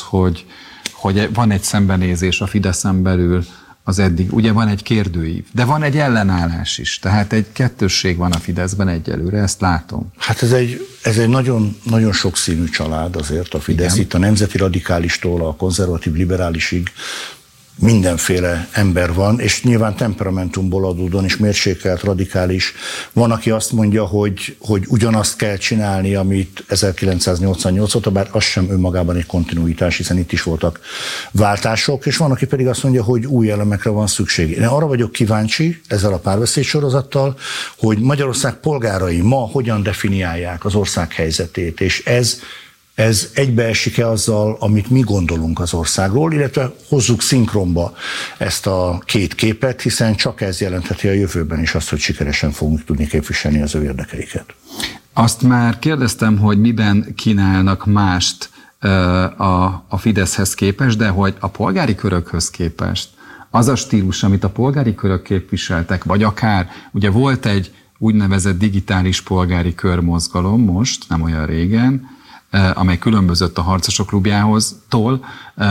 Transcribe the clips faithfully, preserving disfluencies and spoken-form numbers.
hogy, hogy van egy szembenézés a Fideszen belül az eddig. Ugye van egy kérdőív, de van egy ellenállás is. Tehát egy kettősség van a Fideszben egyelőre, ezt látom. Hát ez egy, ez egy nagyon, nagyon sokszínű család azért a Fidesz. Igen. Itt a nemzeti radikálistól a konzervatív liberálisig mindenféle ember van, és nyilván temperamentumból adódóan is mérsékelt, radikális. Van, aki azt mondja, hogy, hogy ugyanazt kell csinálni, amit ezerkilencszáznyolcvannyolc óta, bár az sem önmagában egy kontinuitás, hiszen itt is voltak váltások, és van, aki pedig azt mondja, hogy új elemekre van szükség. Én arra vagyok kíváncsi ezzel a párbeszéd sorozattal, hogy Magyarország polgárai ma hogyan definiálják az ország helyzetét, és ez Ez egybeesik-e azzal, amit mi gondolunk az országról, illetve hozzuk szinkronba ezt a két képet, hiszen csak ez jelentheti a jövőben is azt, hogy sikeresen fogunk tudni képviselni az ő érdekeiket. Azt már kérdeztem, hogy miben kínálnak mást a, a Fideszhez képest, de hogy a polgári körökhöz képest az a stílus, amit a polgári körök képviseltek, vagy akár, ugye volt egy úgynevezett digitális polgári körmozgalom most, nem olyan régen, amely különbözött a Harcosok Klubjához, tól,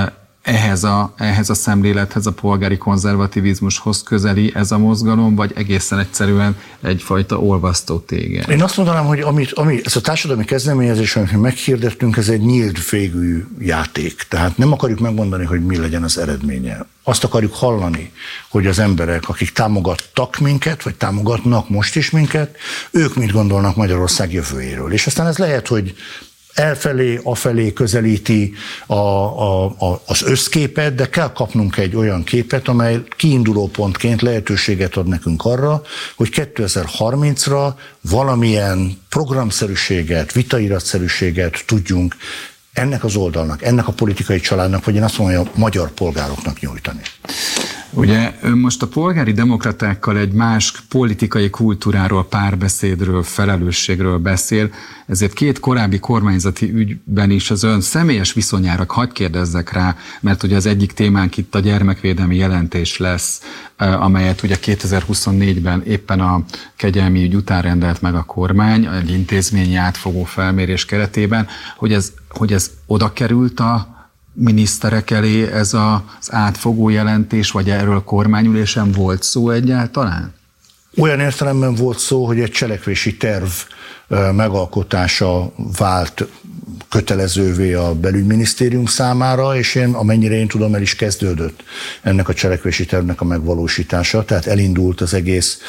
ehhez a, ehhez a szemlélethez, a polgári konzervativizmushoz közeli ez a mozgalom, vagy egészen egyszerűen egyfajta olvasztó tégely? Én azt mondanám, hogy amit, ami, ez a társadalmi kezdeményezés, amit meghirdettünk, ez egy nyílt végű játék. Tehát nem akarjuk megmondani, hogy mi legyen az eredménye. Azt akarjuk hallani, hogy az emberek, akik támogattak minket, vagy támogatnak most is minket, ők mit gondolnak Magyarország jövőjéről. És aztán ez lehet, hogy elfelé, afelé közelíti a, a, a, az összképet, de kell kapnunk egy olyan képet, amely kiinduló pontként lehetőséget ad nekünk arra, hogy kétezer-harmincra valamilyen programszerűséget, vitairatszerűséget tudjunk ennek az oldalnak, ennek a politikai családnak, vagy én azt mondom, a magyar polgároknak nyújtani. Ugye ön most a polgári demokratákkal egy más politikai kultúráról, párbeszédről, felelősségről beszél, ezért két korábbi kormányzati ügyben is az ön személyes viszonyára hadd kérdezzek rá, mert ugye az egyik témánk itt a gyermekvédelmi jelentés lesz, amelyet ugye kétezer-huszonnégyben éppen a kegyelmi ügy után rendelt meg a kormány, egy intézményi átfogó felmérés keretében, hogy ez, hogy ez oda került a miniszterek elé ez az átfogó jelentés, vagy erről a kormányülésen volt szó egyáltalán? Olyan értelemben volt szó, hogy egy cselekvési terv megalkotása vált kötelezővé a belügyminisztérium számára, és én, amennyire én tudom, el is kezdődött ennek a cselekvési tervnek a megvalósítása, tehát elindult az egész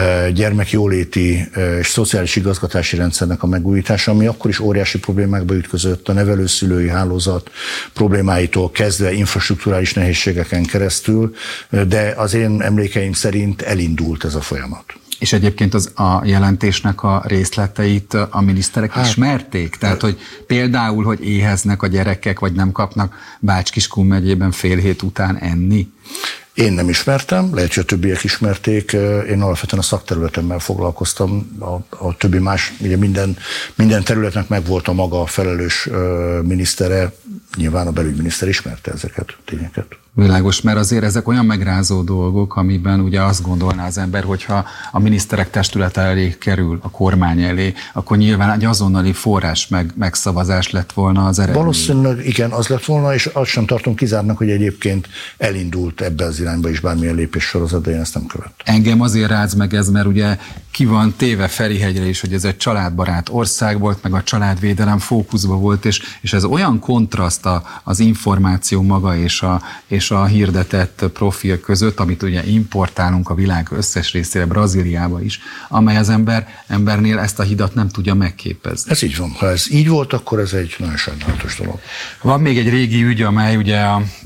gyermekjóléti és szociális igazgatási rendszernek a megújítása, ami akkor is óriási problémákba ütközött, a nevelőszülői hálózat problémáitól kezdve infrastrukturális nehézségeken keresztül, de az én emlékeim szerint elindult ez a folyamat. És egyébként az a jelentésnek a részleteit a miniszterek hát, ismerték? Tehát, hogy például, hogy éheznek a gyerekek, vagy nem kapnak Bács-Kiskun megyében fél hét után enni? Én nem ismertem, lehet, hogy a többiek ismerték, én alapvetően a szakterületemmel foglalkoztam, a, a többi más, ugye minden, minden területnek megvolt a maga felelős minisztere, nyilván a belügyminiszter ismerte ezeket a tényeket. Világos, mert azért ezek olyan megrázó dolgok, amiben ugye azt gondolná az ember, hogyha a miniszterek testülete elé kerül, a kormány elé, akkor nyilván egy azonnali forrás meg, megszavazás lett volna az eredmény. Valószínűleg igen, az lett volna, és azt sem tartom kizártnak, hogy egyébként elindult ebbe az irányba is bármilyen lépés sorozat, de én ezt nem követtem. Engem azért ráz meg ez, mert ugye ki van téve Ferihegyre is, hogy ez egy családbarát ország volt, meg a családvédelem fókuszba volt, és, és ez olyan kontraszt az információ maga és a, és a hirdetett profil között, amit ugye importálunk a világ összes részére, Brazíliába is, amely az ember, embernél ezt a hidat nem tudja megképezni. Ez így van. Ha ez így volt, akkor ez egy nagyon sajnálatos dolog. Van még egy régi ügy, amely ugye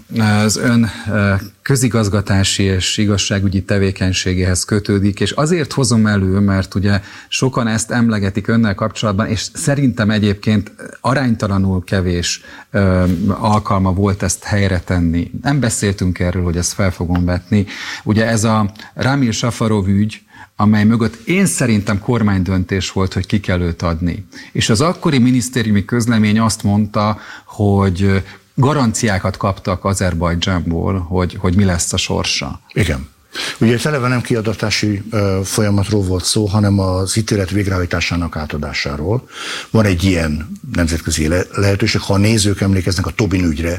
az ön közigazgatási és igazságügyi tevékenységéhez kötődik, és azért hozom elő, mert ugye sokan ezt emlegetik önnel kapcsolatban, és szerintem egyébként aránytalanul kevés ö, alkalma volt ezt helyre tenni. Nem beszéltünk erről, hogy ezt fel fogom vetni. Ugye ez a Ramil Safarov ügy, amely mögött én szerintem kormánydöntés volt, hogy ki kell őt adni. És az akkori minisztériumi közlemény azt mondta, hogy garanciákat kaptak Azerbajdzsánból, hogy, hogy mi lesz a sorsa. Igen. Ugye eleve nem kiadatási uh, folyamatról volt szó, hanem az ítélet végrehajtásának átadásáról. Van egy ilyen nemzetközi le- lehetőség, ha a nézők emlékeznek a Tobin ügyre,